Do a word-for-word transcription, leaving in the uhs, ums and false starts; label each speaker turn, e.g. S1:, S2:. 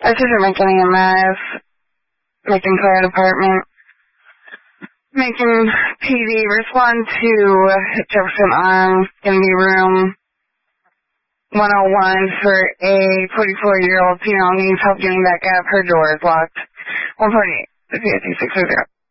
S1: Assistant Macon E M S, Macon Fire Department, Macon P D, respond to Jefferson Arms, gonna be room one oh one for a forty-four-year-old female needs help getting back up. Her door is locked. one forty-eight, fifty-six oh zero.